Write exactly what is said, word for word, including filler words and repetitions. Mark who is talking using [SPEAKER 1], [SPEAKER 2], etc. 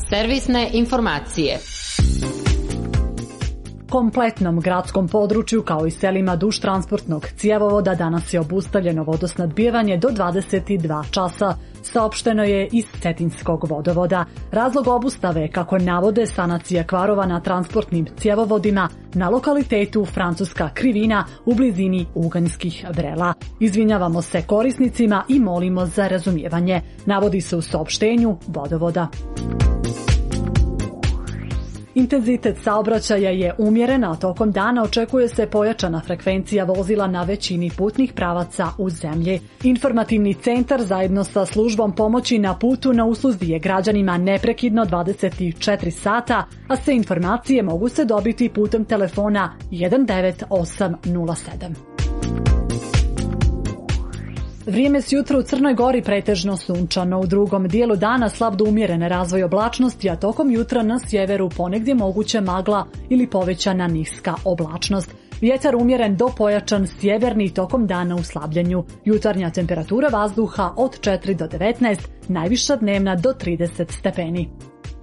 [SPEAKER 1] Servisne informacije.
[SPEAKER 2] Kompletnom gradskom području kao i selima duž transportnog cjevovoda danas je obustavljeno vodosnabdijevanje do dvadeset dva časa, saopšteno je iz Cetinskog vodovoda. Razlog obustave, kako navode, sanacija kvarova na transportnim cjevovodima na lokalitetu Francuska Krivina u blizini Uganjskih Vrela. Izvinjavamo se korisnicima i molimo za razumijevanje, navodi se u saopštenju vodovoda. Intenzitet saobraćaja je umjeren, a tokom dana očekuje se pojačana frekvencija vozila na većini putnih pravaca u zemlji. Informativni centar zajedno sa službom pomoći na putu na usluzi je građanima neprekidno dvadeset četiri sata, a sve informacije mogu se dobiti putem telefona jedan devet osam nula sedam. Vrijeme s jutra u Crnoj Gori pretežno sunčano, u drugom dijelu dana slab do umjeren razvoj oblačnosti, a tokom jutra na sjeveru ponegdje moguće magla ili povećana niska oblačnost. Vjetar umjeren do pojačan sjeverni, tokom dana u slabljenju. Jutarnja temperatura vazduha od četiri do devetnaest, najviša dnevna do trideset stepeni.